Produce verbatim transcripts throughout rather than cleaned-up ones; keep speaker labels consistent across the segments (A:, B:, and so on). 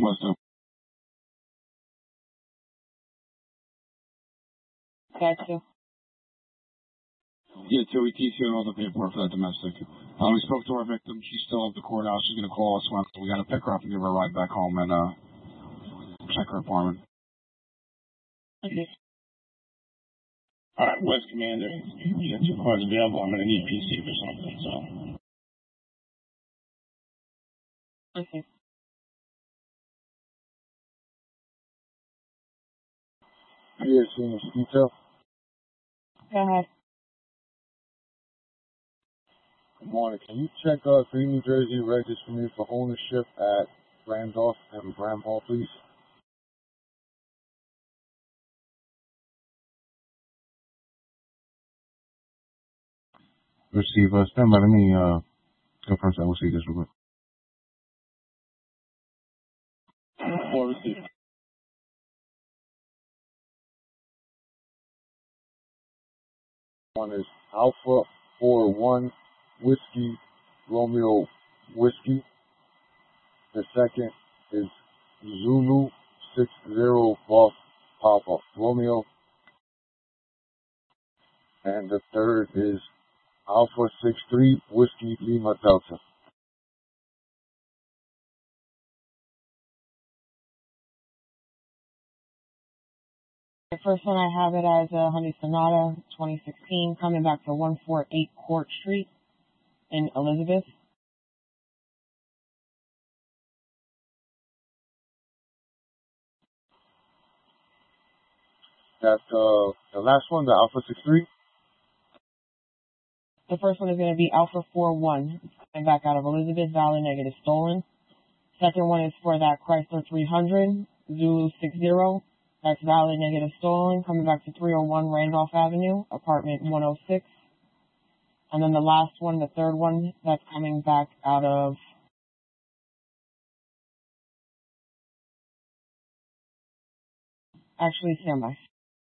A: What's up?
B: Gotcha.
A: Yeah, so we T C'd all the paperwork for that domestic. Uh, we spoke to our victim. She's still at the courthouse. She's going to call us when we got to pick her up and give her a ride back home and uh, check her apartment.
B: Okay.
C: All right, West Commander, you got two cars available. I'm going to need P C for something, so.
B: Okay.
D: Yes, in detail.
B: Go ahead.
D: Good morning. Can you check uh, three New Jersey records for me for ownership at Randolph and Bramhall, please?
E: Receive, uh, stand by. Let me, uh, confirm that. We'll see this real quick.
C: Four receive.
D: One is Alpha four one Whiskey Romeo Whiskey. The second is Zulu six zero Golf Papa Romeo. And the third is Alpha six three Whiskey Lima Delta.
B: The first one I have it as a Hyundai Sonata twenty sixteen, coming back to one forty-eight Court Street in Elizabeth.
D: That's uh, the last one, the Alpha six three.
B: The first one is going to be Alpha four one, coming back out of Elizabeth, valid negative stolen. Second one is for that Chrysler three hundred, Zulu six zero. That's valid negative stolen, coming back to three oh one Randolph Avenue, apartment one oh six. And then the last one, the third one, that's coming back out of actually standby.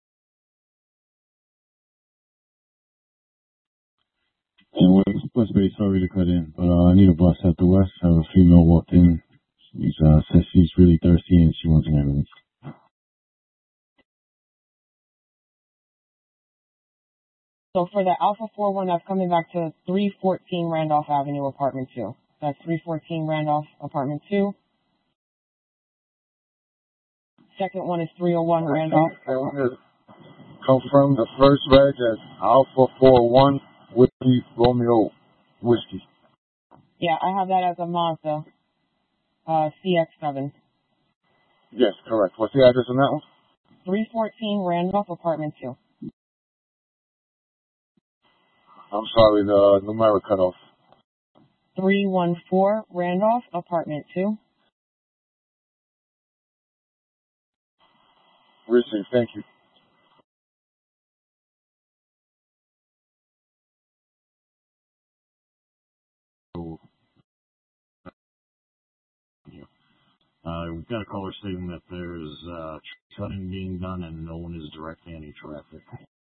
E: And West, West Bay, sorry to cut in, but uh, I need a bus at the West. I have a female walked in. She uh, says she's really thirsty and she wants an ambulance.
B: So for the Alpha four one, that's coming back to three fourteen Randolph Avenue, apartment two. That's three fourteen Randolph, apartment two. Second one is three oh one Randolph.
D: Confirm the first reg as Alpha four one Whiskey Romeo Whiskey.
B: Yeah, I have that as a Mazda uh, C X seven.
D: Yes, correct. What's the address on that one?
B: three fourteen Randolph, apartment two.
D: I'm sorry, the numeric cut off.
B: three one four Randolph, apartment two.
D: Received, thank you.
E: Uh, we've got a caller stating that there's uh, cutting being done and no one is directing any traffic.